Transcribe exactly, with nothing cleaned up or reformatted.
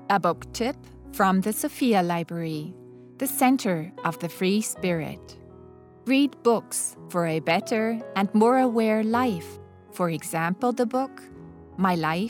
A book tip from the Sophia Library, the center of the free spirit. Read books for a better and more aware life. For example, the book My Life